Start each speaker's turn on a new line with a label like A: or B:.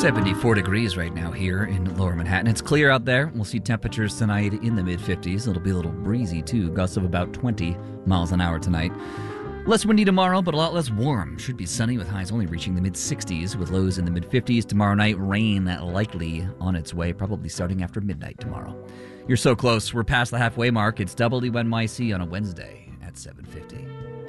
A: 74 degrees right now here in lower Manhattan. It's clear out there. We'll see temperatures tonight in the mid-50s. It'll be a little breezy, too. Gusts of about 20 miles an hour tonight. Less windy tomorrow, but a lot less warm. Should be sunny with highs only reaching the mid-60s with lows in the mid-50s. Tomorrow night, rain likely on its way, probably starting after midnight tomorrow. You're so close. We're past the halfway mark. It's WNYC on a Wednesday at 7:50.